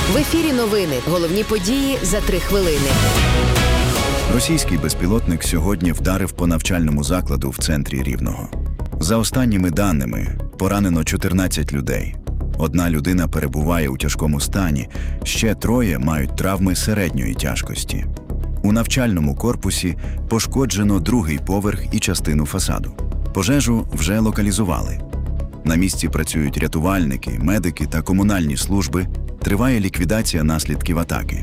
В ефірі новини. Головні події за 3 хвилини. Російський безпілотник сьогодні вдарив по навчальному закладу в центрі Рівного. За останніми даними, поранено 14 людей. 1 людина перебуває у тяжкому стані, ще 3 мають травми середньої тяжкості. У навчальному корпусі пошкоджено 2-й поверх і частину фасаду. Пожежу вже локалізували. На місці працюють рятувальники, медики та комунальні служби. Триває ліквідація наслідків атаки.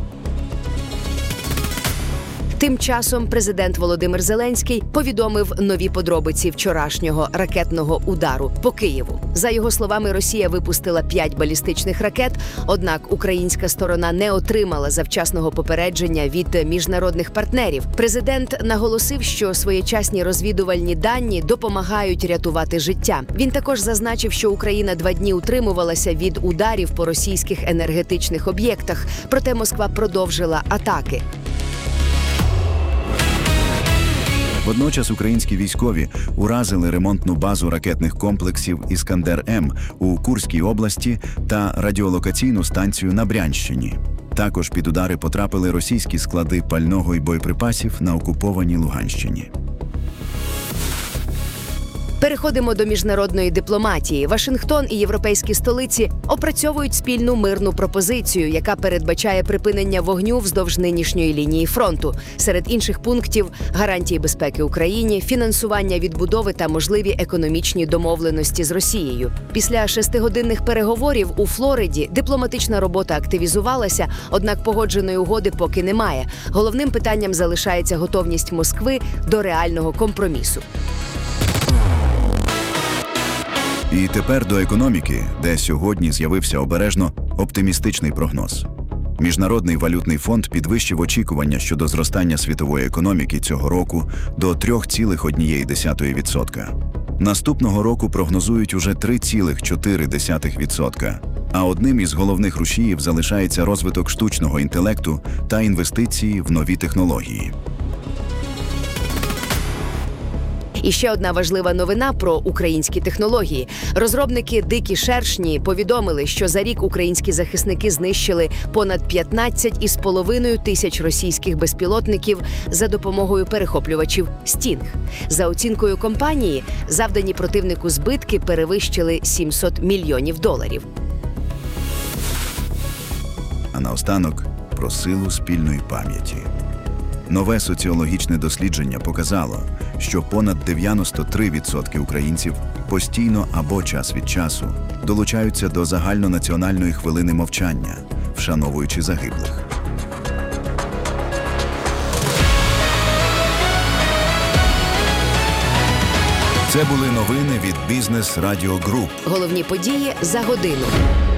Тим часом президент Володимир Зеленський повідомив нові подробиці вчорашнього ракетного удару по Києву. За його словами, Росія випустила 5 балістичних ракет, однак українська сторона не отримала завчасного попередження від міжнародних партнерів. Президент наголосив, що своєчасні розвідувальні дані допомагають рятувати життя. Він також зазначив, що Україна 2 дні утримувалася від ударів по російських енергетичних об'єктах, проте Москва продовжила атаки. Водночас українські військові уразили ремонтну базу ракетних комплексів «Іскандер-М» у Курській області та радіолокаційну станцію на Брянщині. Також під удари потрапили російські склади пального і боєприпасів на окупованій Луганщині. Переходимо до міжнародної дипломатії. Вашингтон і європейські столиці опрацьовують спільну мирну пропозицію, яка передбачає припинення вогню вздовж нинішньої лінії фронту. Серед інших пунктів – гарантії безпеки Україні, фінансування відбудови та можливі економічні домовленості з Росією. Після 6-годинних переговорів у Флориді дипломатична робота активізувалася, однак погодженої угоди поки немає. Головним питанням залишається готовність Москви до реального компромісу. І тепер до економіки, де сьогодні з'явився обережно оптимістичний прогноз. Міжнародний валютний фонд підвищив очікування щодо зростання світової економіки цього року до 3,1%. Наступного року прогнозують уже 3,4%, а одним із головних рушіїв залишається розвиток штучного інтелекту та інвестиції в нові технології. І ще одна важлива новина про українські технології. Розробники «Дикі шершні» повідомили, що за рік українські захисники знищили понад 15,5 тисяч російських безпілотників за допомогою перехоплювачів «Стінг». За оцінкою компанії, завдані противнику збитки перевищили $700 мільйонів. А наостанок про силу спільної пам'яті. Нове соціологічне дослідження показало, що понад 93% українців постійно або час від часу долучаються до загальнонаціональної хвилини мовчання, вшановуючи загиблих. Це були новини від Business Radio Group. Головні події за годину.